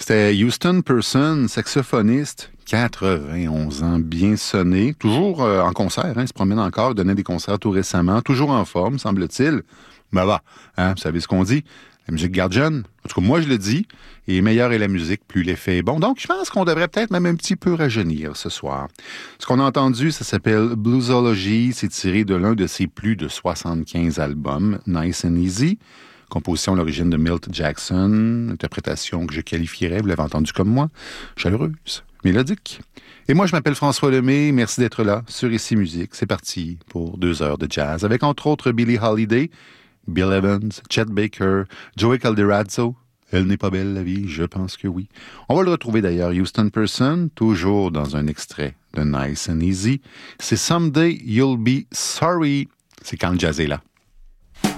C'était Houston Person, saxophoniste, 91 ans, bien sonné, toujours en concert, il se promène encore, il donnait des concerts tout récemment, toujours en forme, semble-t-il. Mais va, vous savez ce qu'on dit, la musique garde jeune, en tout cas moi je le dis, et meilleure est la musique, plus l'effet est bon. Donc je pense qu'on devrait peut-être même un petit peu rajeunir ce soir. Ce qu'on a entendu, ça s'appelle Bluesology, c'est tiré de l'un de ses plus de 75 albums, Nice and Easy. Composition à l'origine de Milt Jackson, interprétation que je qualifierais, vous l'avez entendu comme moi, chaleureuse, mélodique. Et moi, je m'appelle François Lemay, merci d'être là sur Ici Musique. C'est parti pour 2 heures de jazz, avec entre autres Billie Holiday, Bill Evans, Chet Baker, Joey Calderazzo. Elle n'est pas belle, la vie? Je pense que oui. On va le retrouver d'ailleurs, Houston Person, toujours dans un extrait de Nice and Easy. C'est Someday You'll Be Sorry. C'est quand le jazz est là.